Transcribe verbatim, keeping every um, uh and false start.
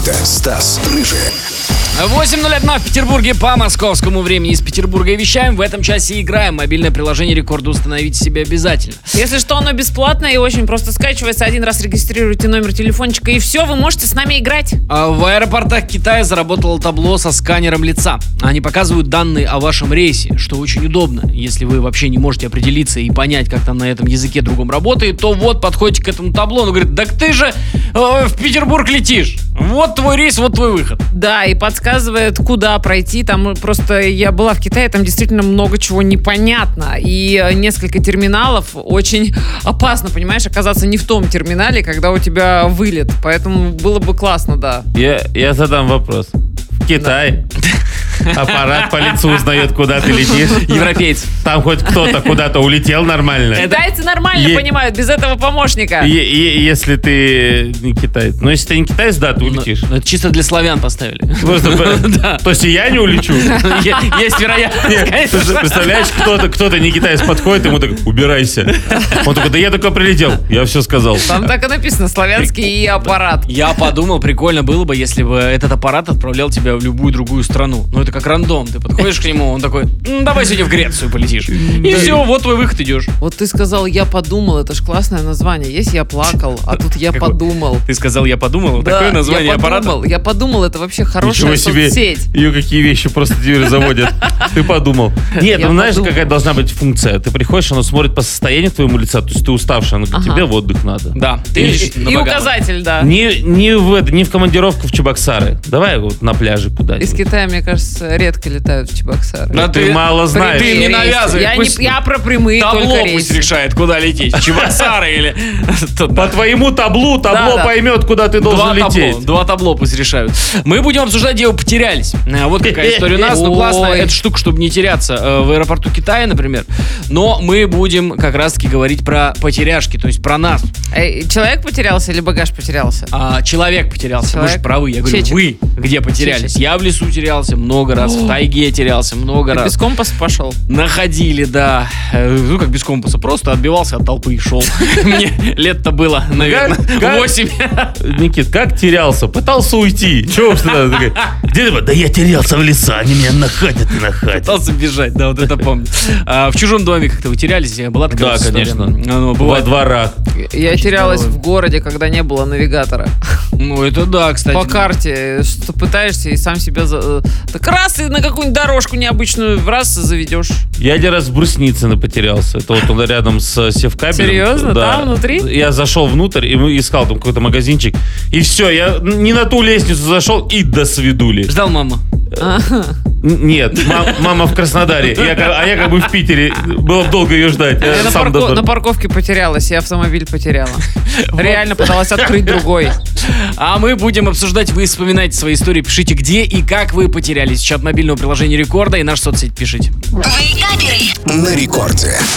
Никита, Стас, Рыжий. восемь ноль один в Петербурге по московскому времени. Из Петербурга и вещаем. В этом часе играем. Мобильное приложение Рекорда установить себе обязательно. Если что, оно бесплатное и очень просто скачивается. Один раз регистрируйте номер телефончика, и все, вы можете с нами играть. А в аэропортах Китая заработало табло со сканером лица. Они показывают данные о вашем рейсе, что очень удобно. Если вы вообще не можете определиться и понять, как там на этом языке другом работает, то вот подходите к этому табло. Он говорит: так ты же э, в Петербург летишь. Вот твой рейс, вот твой выход. Да, и подсказывает, куда пройти. Там просто я была в Китае, там действительно много чего непонятно. И несколько терминалов очень опасно, понимаешь, оказаться не в том терминале, когда у тебя вылет. Поэтому было бы классно, да. Я, я задам вопрос. В Китае аппарат по лицу узнает, куда ты летишь. Европейцы. Там хоть кто-то куда-то улетел нормально. Китайцы нормально Е- понимают, без этого помощника. Е- е- если ты не китаец. Ну, если ты не китаец, да, ты улетишь. Ну, это чисто для славян поставили. Просто, Да. То есть и я не улечу? Есть вероятность, Нет, конечно. ты представляешь, кто-то, кто-то не китаец подходит, ему так: убирайся. Он такой: да я только прилетел, я все сказал. Там так и написано: славянский и аппарат. Я подумал, прикольно было бы, если бы этот аппарат отправлял тебя в любую другую страну. Ну, это как рандом. Ты подходишь к нему, он такой: «М, давай сегодня в Грецию полетишь. И все, вот твой выход, идешь. Вот ты сказал «я подумал», это ж классное название. Есть «я плакал», а тут «я Какой? подумал». Ты сказал: я подумал, Да, такое название я аппарата. подумал, я подумал, это вообще хорошая Ничего себе, соцсеть. ее какие вещи просто теперь заводят. Ты подумал. Нет, Я ну знаешь, подумал. какая должна быть функция? Ты приходишь, оно смотрит по состоянию твоему лица, то есть ты уставший, оно говорит: Ага. тебе в отдых надо. Да, ты И, летишь на и Багамы. указатель, да. Не, не, в, это, не в командировку в Чебоксары. Давай вот на пляже куда-нибудь. Из Китая, мне кажется, редко летают в Чебоксары. Да ты, ты- мало знаешь. ты не навязывай, Я, пусть- не, я про прямые Табло только пусть рейсы. решает, куда лететь. Чебоксары или... По твоему таблу, табло Да, да. поймет, куда ты Два должен табло, лететь. два табло пусть решают. Мы будем обсуждать, где вы потерялись. А, Вот какая история у нас. Ну, классно, Ой. эта штука, чтобы не теряться э, в аэропорту Китая, например. Но мы будем как раз-таки говорить про потеряшки, то есть про нас. Эй, человек потерялся или багаж потерялся? А, человек потерялся. Человек? Мы же правы. Я говорю, Чечек. вы где потерялись? Чечек. Я в лесу терялся много раз, в тайге терялся много Ты раз. без компаса пошел? Находили, да. Э, Ну, как без компаса. Просто отбивался от толпы и шел. Мне лет-то было, наверное, Как- как- восемь. Никит, как терялся? Пытался уйти. Чего уж ты надо? Такой: где ты? Да я терялся в лесу, они меня находят и находят. Пытался бежать, да, вот это помню. А, в чужом доме как-то вы терялись? Была такая Да, вот история? конечно. Ну, Во бывает. дворах. Я Очень терялась здорово. в городе, когда не было навигатора. Ну, это да, кстати. По карте, что пытаешься и сам себя... за- Так раз и на какую-нибудь дорожку необычную в раз заведешь. Я один раз в Брусницыно потерялся. Это вот он рядом с севкабелем. Серьезно? Там, внутри? Я зашел внутрь и мы- искал там какой-то магазинчик. И все, я не на ту лестницу зашел и до свидули. Ждал маму. Н- Нет, ма- мама в Краснодаре, я как- а я как бы в Питере. Было бы долго ее ждать. Я Я на, сам парко- добр- на парковке потерялась, и автомобиль потеряла. Реально пыталась открыть другой. А мы будем обсуждать, вы вспоминайте свои истории, пишите, где и как вы потерялись. В чат мобильного приложения Рекорда и наш соцсеть пишите. На рекорде.